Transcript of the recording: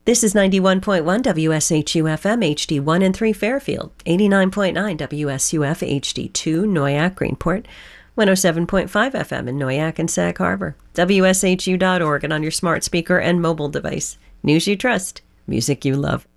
This is 91.1 WSHU-FM HD1 and 3 Fairfield, 89.9 WSUF HD2 Noyak Greenport, 107.5 FM in Noyak and Sag Harbor, WSHU.org and on your smart speaker and mobile device. News you trust, music you love.